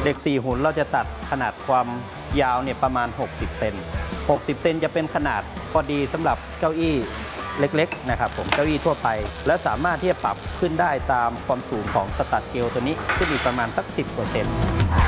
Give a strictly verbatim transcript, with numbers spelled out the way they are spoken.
เหล็กสี่หุ่นเราจะตัดขนาดความยาวเนี่ยประมาณหกสิบเซนหกสิบเซนจะเป็นขนาดพอดีสำหรับเก้าอี้เล็กๆนะครับผมเก้าอี้ทั่วไปแล้วสามารถที่จะปรับขึ้นได้ตามความสูงของสตัดเกลตัวนี้ขึ้นอีกประมาณสักสิบเปอร์เซ็นต์